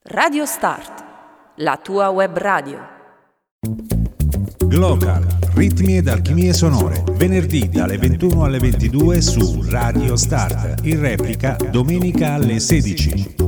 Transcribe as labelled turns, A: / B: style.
A: Radio Start, la tua web radio.
B: Glocal, ritmi ed alchimie sonore, venerdì dalle 21 alle 22 su Radio Start, in replica domenica alle 16.